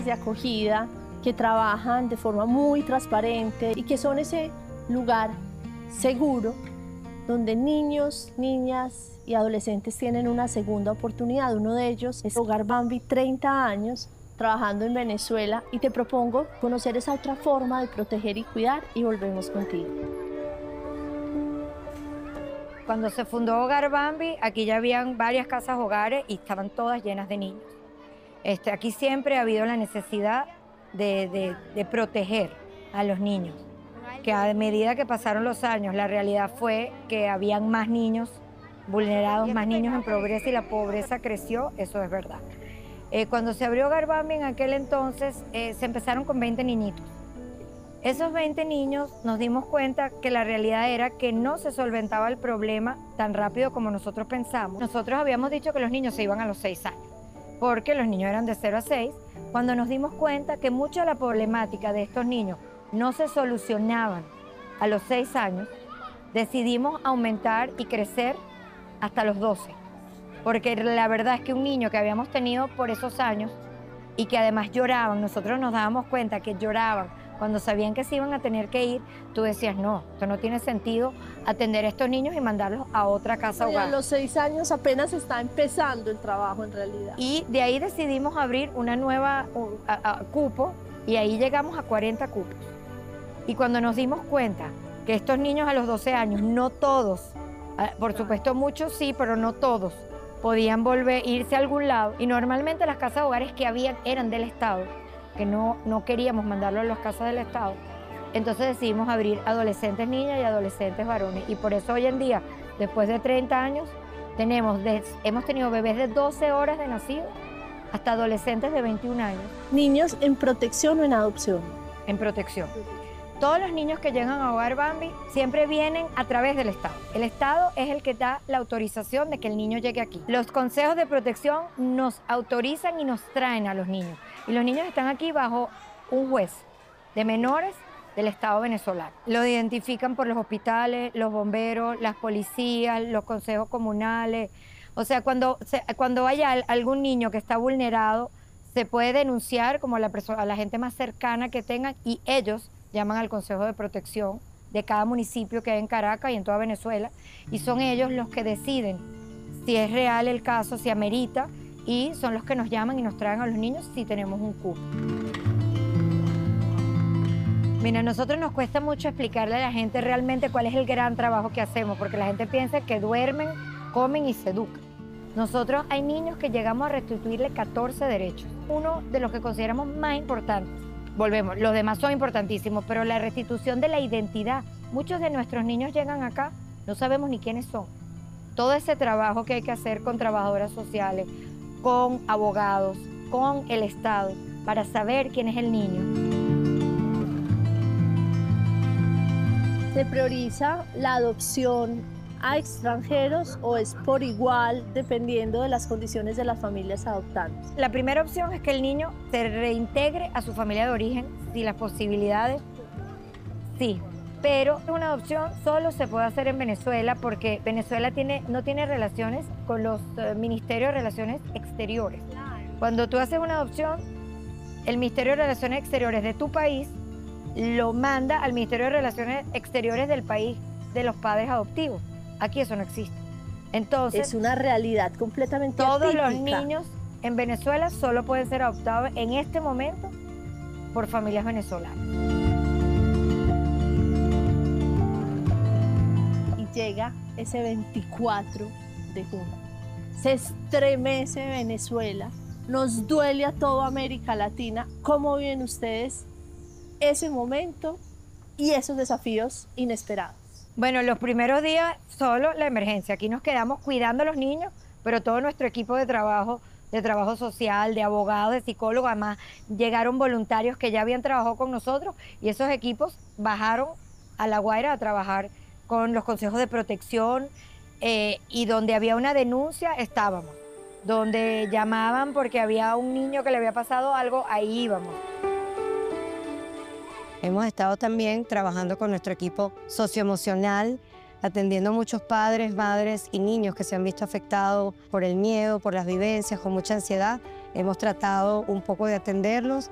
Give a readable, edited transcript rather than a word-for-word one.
hogares de acogida que trabajan de forma muy transparente y que son ese lugar seguro donde niños, niñas y adolescentes tienen una segunda oportunidad. Uno de ellos es Hogar Bambi, 30 años, trabajando en Venezuela, y te propongo conocer esa otra forma de proteger y cuidar, y volvemos contigo. Cuando se fundó Hogar Bambi, aquí ya habían varias casas hogares y estaban todas llenas de niños. Aquí siempre ha habido la necesidad de proteger a los niños, que a medida que pasaron los años, la realidad fue que habían más niños vulnerados, más niños en pobreza, y la pobreza creció, eso es verdad. Cuando se abrió Hogar Bambi en aquel entonces, se empezaron con 20 niñitos. Esos 20 niños nos dimos cuenta que la realidad era que no se solventaba el problema tan rápido como nosotros pensamos. Nosotros habíamos dicho que los niños se iban a los 6 años, porque los niños eran de 0 a 6. Cuando nos dimos cuenta que mucha de la problemática de estos niños no se solucionaban a los 6 años, decidimos aumentar y crecer hasta los 12. Porque la verdad es que un niño que habíamos tenido por esos años y que además lloraban, nosotros nos dábamos cuenta que lloraban cuando sabían que se iban a tener que ir, tú decías, no, esto no tiene sentido atender a estos niños y mandarlos a otra casa hogar. A los 6 años apenas está empezando el trabajo en realidad. Y de ahí decidimos abrir una nueva cupo, y ahí llegamos a 40 cupos. Y cuando nos dimos cuenta que estos niños a los 12 años, no todos, por supuesto muchos sí, pero no todos, podían irse a algún lado, y normalmente las casas hogares que habían eran del Estado, que no queríamos mandarlo a las casas del Estado. Entonces decidimos abrir adolescentes niñas y adolescentes varones, y por eso hoy en día, después de 30 años, hemos tenido bebés de 12 horas de nacido hasta adolescentes de 21 años. ¿Niños en protección o en adopción? En protección. Todos los niños que llegan a Hogar Bambi siempre vienen a través del Estado. El Estado es el que da la autorización de que el niño llegue aquí. Los consejos de protección nos autorizan y nos traen a los niños. Y los niños están aquí bajo un juez de menores del Estado venezolano. Lo identifican por los hospitales, los bomberos, las policías, los consejos comunales. O sea, cuando haya algún niño que está vulnerado, se puede denunciar como a la gente más cercana que tengan, y ellos llaman al Consejo de Protección de cada municipio que hay en Caracas y en toda Venezuela, y son ellos los que deciden si es real el caso, si amerita, y son los que nos llaman y nos traen a los niños si tenemos un cupo. Mira, a nosotros nos cuesta mucho explicarle a la gente realmente cuál es el gran trabajo que hacemos, porque la gente piensa que duermen, comen y se educan. Nosotros hay niños que llegamos a restituirle 14 derechos, uno de los que consideramos más importantes. Volvemos, los demás son importantísimos, pero la restitución de la identidad. Muchos de nuestros niños llegan acá, no sabemos ni quiénes son. Todo ese trabajo que hay que hacer con trabajadoras sociales, con abogados, con el Estado, para saber quién es el niño. ¿Se prioriza la adopción a extranjeros o es por igual dependiendo de las condiciones de las familias adoptantes? La primera opción es que el niño se reintegre a su familia de origen, si las posibilidades, sí. Pero una adopción solo se puede hacer en Venezuela, porque Venezuela no tiene relaciones con los Ministerios de Relaciones Exteriores. Cuando tú haces una adopción, el Ministerio de Relaciones Exteriores de tu país lo manda al Ministerio de Relaciones Exteriores del país de los padres adoptivos. Aquí eso no existe. Entonces, es una realidad completamente todos atípica. Los niños en Venezuela solo pueden ser adoptados en este momento por familias venezolanas. Y llega ese 24 de junio. Se estremece Venezuela, nos duele a toda América Latina. ¿Cómo viven ustedes ese momento y esos desafíos inesperados? Bueno, los primeros días solo la emergencia. Aquí nos quedamos cuidando a los niños, pero todo nuestro equipo de trabajo social, de abogados, de psicólogos, además llegaron voluntarios que ya habían trabajado con nosotros, y esos equipos bajaron a La Guaira a trabajar con los consejos de protección, y donde había una denuncia estábamos, donde llamaban porque había un niño que le había pasado algo, ahí íbamos. Hemos estado también trabajando con nuestro equipo socioemocional, atendiendo a muchos padres, madres y niños que se han visto afectados por el miedo, por las vivencias, con mucha ansiedad. Hemos tratado un poco de atenderlos